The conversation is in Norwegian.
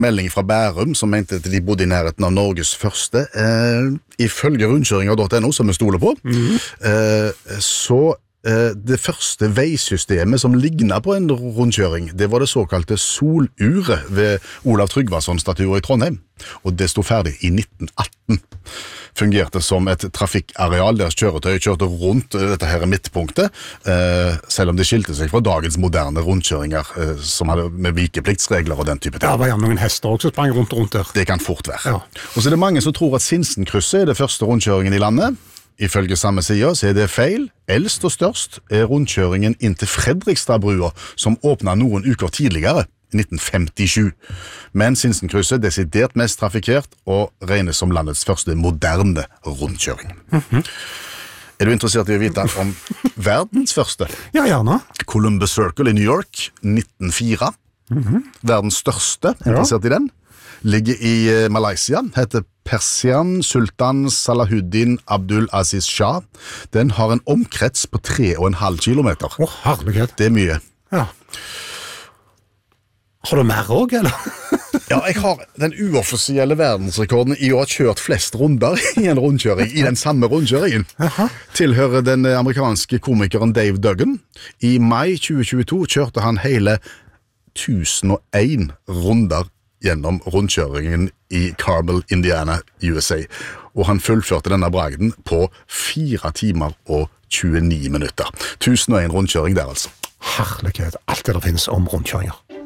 melding fra Bærum som mente at de bodde i nærheten av Norges første. Ifølge rundkjøringer.no, som vi stoler på, så det første veisystemet som lignet på en rundkjøring, det var det såkalte soluret ved Olav Tryggvason-statuer i Trondheim, og det stod ferdig i 1918. Fungerte som et trafikkareal der kjøretøy kjørte rundt dette her midtpunktet, selv om det skilte seg fra dagens moderne rundkjøringer, som hadde med vikepliktsregler og den type ting. Ja, det var gjerne noen hester også som sprang rundt der. Det kan fort være. Ja. Og så er det mange som tror at Sinsenkrysset er det første rundkjøringen i landet. Ifølge samme side så er det feil. Eldst og størst er rundkjøringen inn til Fredrikstadbrua, som åpnet noen uker tidligere, i 1957. Men Sinsenkrysset er desidert mest trafikkert og regnes som landets første moderne rundkjøring. Er du interessert i å vite om verdens første? Ja, gjerne. Columbus Circle i New York, 1904. Verdens største, interessert i den? Ligger i Malaysia, heter Persian Sultan Salahuddin Abdul Aziz Shah. Den har en omkrets på 3,5 kilometer. Herlighet. Det er mye. Ja. Har du mer også, eller? Ja, jeg har den uoffisielle verdensrekorden i å ha kjørt flest runder i en rundkjøring, i den samme rundkjøringen. Tilhører den amerikanske komikeren Dave Duggan. I mai 2022 kjørte han hele 1001 runder gjennom rundkjøringen i Carmel, Indiana, USA. Og han fullførte denne bragden på 4 timer og 29 minutter. 1001 rundkjøring der, altså. Herlighet, alt det der finnes om rundkjøringer.